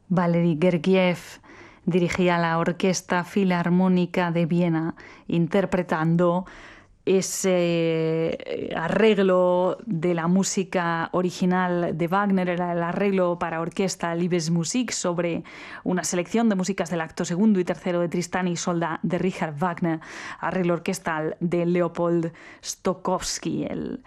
Valery Gergiev dirigía la Orquesta Filarmónica de Viena interpretando ese arreglo de la música original de Wagner, era el arreglo para orquesta Liebesmusik sobre una selección de músicas del acto segundo y tercero de Tristán y Isolda de Richard Wagner, arreglo orquestal de Leopold Stokowski, el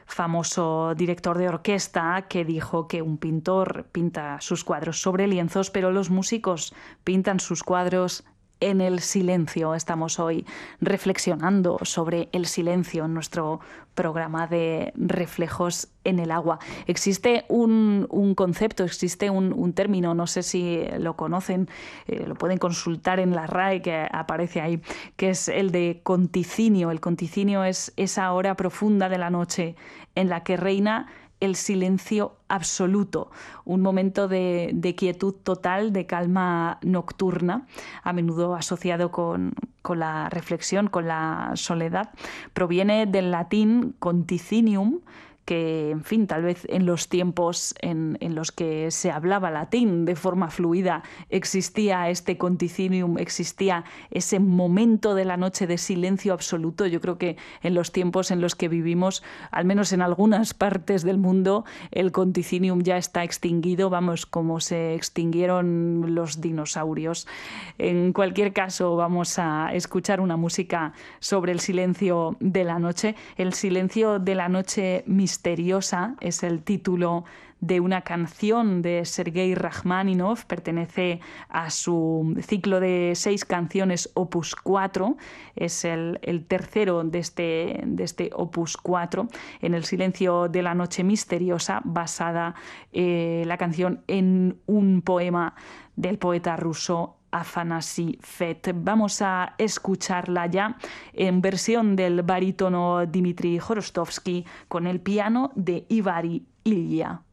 famoso director de orquesta que dijo que un pintor pinta sus cuadros sobre lienzos, pero los músicos pintan sus cuadros en el silencio. Estamos hoy reflexionando sobre el silencio en nuestro programa de Reflejos en el Agua. Existe un concepto, existe un término, no sé si lo conocen, lo pueden consultar en la RAE que aparece ahí, que es el de conticinio. El conticinio es esa hora profunda de la noche en la que reina el silencio absoluto, un momento de quietud total, de calma nocturna, a menudo asociado con la reflexión, con la soledad. Proviene del latín conticinium, que, en fin, tal vez en los tiempos en los que se hablaba latín de forma fluida existía este conticinium, existía ese momento de la noche de silencio absoluto. Yo creo que en los tiempos en los que vivimos, al menos en algunas partes del mundo, el conticinium ya está extinguido, vamos, como se extinguieron los dinosaurios. En cualquier caso, vamos a escuchar una música sobre el silencio de la noche. El silencio de la noche misteriosa es el título de una canción de Sergei Rachmaninoff, pertenece a su ciclo de 6 canciones Opus 4, es el tercero de este Opus 4, en el silencio de la noche misteriosa, basada la canción en un poema del poeta ruso Afanasy Fet. Vamos a escucharla ya en versión del barítono Dmitri Jorostovsky con el piano de Ivari Ilya.